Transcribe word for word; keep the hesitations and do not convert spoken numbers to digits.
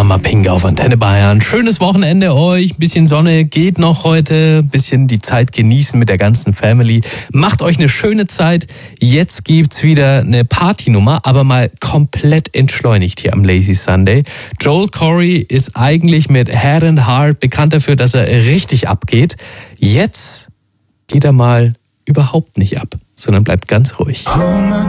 Mama Pink auf Antenne Bayern. Schönes Wochenende euch. Bisschen Sonne geht noch heute. Bisschen die Zeit genießen mit der ganzen Family. Macht euch eine schöne Zeit. Jetzt gibt's wieder eine Partynummer, aber mal komplett entschleunigt hier am Lazy Sunday. Joel Corry ist eigentlich mit Head and Heart bekannt dafür, dass er richtig abgeht. Jetzt geht er mal überhaupt nicht ab, sondern bleibt ganz ruhig.